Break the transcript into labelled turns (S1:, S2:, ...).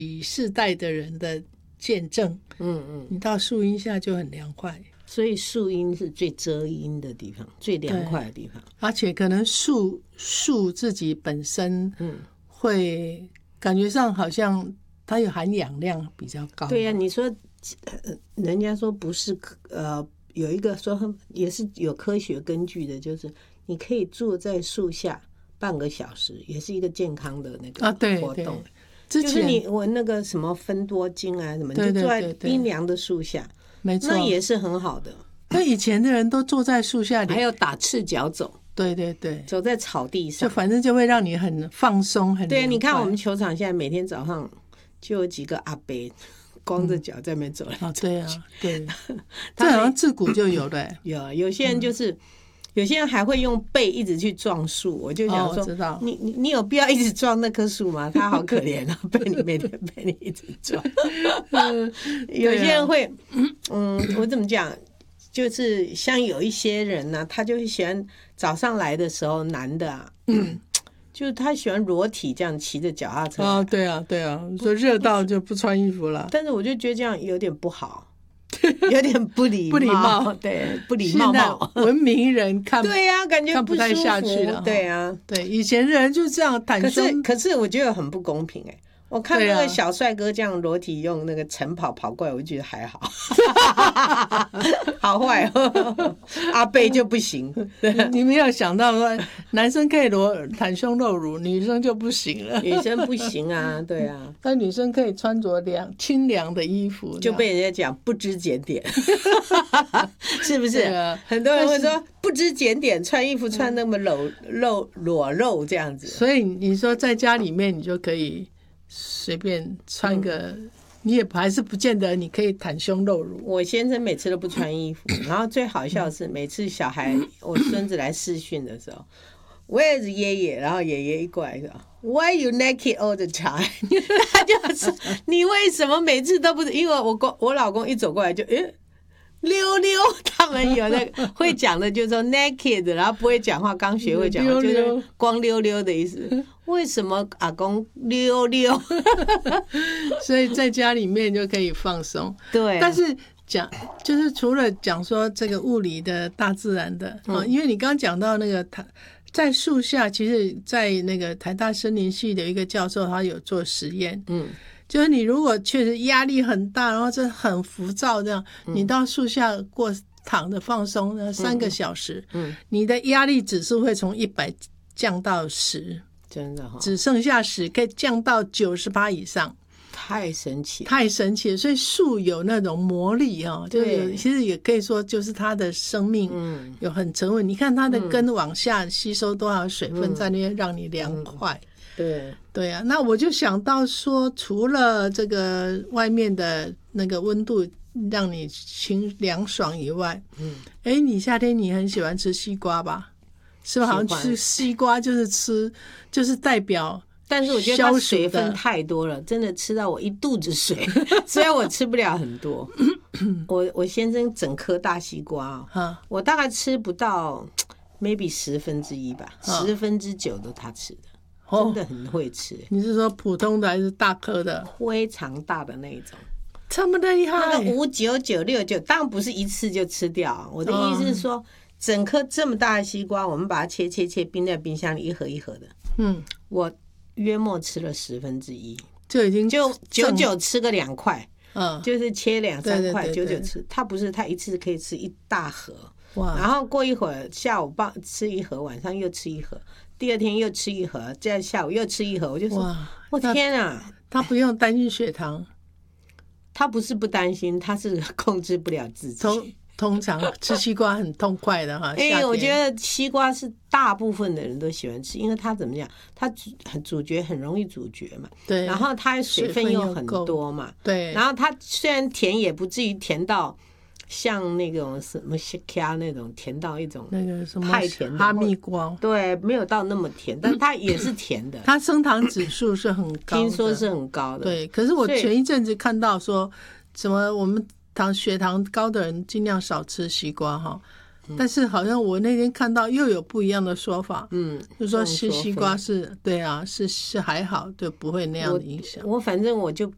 S1: 世代的人的见证。你到树荫下就很凉快，
S2: 所以树荫是最遮阴的地方，最凉快的地方。
S1: 而且可能树自己本身会感觉上好像它有含氧量比较高。
S2: 对呀，你说人家说不是有一个说也是有科学根据的，就是你可以坐在树下半个小时，也是一个健康的那个活动。就是你闻那个什么芬多精啊什么，就坐在阴凉的树下，
S1: 没错，
S2: 那也是很好的。
S1: 那以前的人都坐在树下里，
S2: 还有打赤脚走。
S1: 对对对，
S2: 走在草地上，
S1: 就反正就会让你很放松，很
S2: 对。你看我们球场现在每天早上就有几个阿伯光着脚在那边走来走去。
S1: 对啊，对，这好像自古就有的。
S2: 有些人就是有些人还会用背一直去撞树，我就想说，你有必要一直撞那棵树吗？他好可怜啊，每天被你一直撞。有些人会，我怎么讲？就是像有一些人呢，他就喜欢早上来的时候，男的啊，就是他喜欢裸体这样骑着脚踏车。
S1: 对啊，对啊，说热到就不穿衣服了。
S2: 但是我就觉得这样有点不好，有点不礼貌，对，不礼貌。
S1: 现在文明人看
S2: 对呀，感觉
S1: 不太下去了。
S2: 对啊，
S1: 对，以前的人就这样坦胸。
S2: 可是我觉得很不公平哎。我看那个小帅哥这样裸体用那个晨跑过来，我就觉得还好。好坏哦，阿贝就不行。
S1: 你没有想到说男生可以袒胸露乳，女生就不行了。
S2: 女生不行啊，对啊。
S1: 但女生可以穿着清凉的衣服，
S2: 就被人家讲不知检点，是不是？很多人会说不知检点，穿衣服穿那么裸露这样子。
S1: 所以你说在家里面，你就可以随便穿个，你也还是不见得你可以袒胸露乳。
S2: 我先生每次都不穿衣服，然后最好笑的是每次小孩我孙子来视讯的时候，我也是爷爷，然后爷爷一过来说 Why you naked all the time？ 他就是你为什么每次都不是？因为我老公一走过来就溜溜，他们有那个会讲的，就是说 naked， 然后不会讲话，刚学会讲话，就是光溜溜的意思。为什么阿公溜溜？
S1: 所以在家里面就可以放松。
S2: 对，
S1: 但是就是除了讲说这个物理的、大自然的因为你刚刚讲到那个在树下，其实，在那个台大森林系的一个教授，他有做实验，就是你如果确实压力很大，然后真的很浮躁，这样，你到树下躺着放松呢3个小时，你的压力指数会从100降到10，
S2: 真的
S1: 只剩下10，可以降到98以上。
S2: 太神奇
S1: 了，所以树有那种魔力就是其实也可以说就是它的生命有很沉稳。你看它的根往下吸收多少水分在那边让你凉快。对啊，那我就想到说，除了这个外面的那个温度让你凉爽以外，你夏天你很喜欢吃西瓜吧？是不是？好像吃西瓜就是代表。
S2: 但是我觉得它水分太多了，真的吃到我一肚子水。虽然我吃不了很多，我先生整颗大西瓜我大概吃不到 maybe 1/10吧，9/10都他吃的，真的很会吃。
S1: 你是说普通的还是大颗的？
S2: 非常大的那一种，
S1: 这么厉害？
S2: 那个59969，当然不是一次就吃掉。我的意思是说，整颗这么大的西瓜，我们把它切，冰在冰箱里，一盒一盒的。我约莫吃了1/10，
S1: 就已经
S2: 久吃个2块，就是切2-3块，久吃。它不是，它一次可以吃一大盒，然后过一会儿下午吃一盒，晚上又吃一盒，第二天又吃一盒，再下午又吃一盒。我就说，我天啊！
S1: 他不用担心血糖，
S2: 他不是不担心，他是控制不了自己。
S1: 通常吃西瓜很痛快的哈。
S2: 我觉得西瓜是大部分的人都喜欢吃，因为它怎么讲，它主角很容易咀嚼嘛，
S1: 对，
S2: 然后它水分又很多嘛，
S1: 对，
S2: 然后它虽然甜，也不至于甜到像那种什么西卡那种甜到一种
S1: 那个什么
S2: 太甜的
S1: 哈密瓜，
S2: 对，没有到那么甜，但它也是甜的。
S1: 它升糖指数是很高的，
S2: 听说是很高的。
S1: 对，可是我前一阵子看到说，什么我们血糖高的人尽量少吃西瓜哈，但是好像我那天看到又有不一样的说法，就说吃西瓜是对啊，是还好，就不会那样的影响。
S2: 反正我就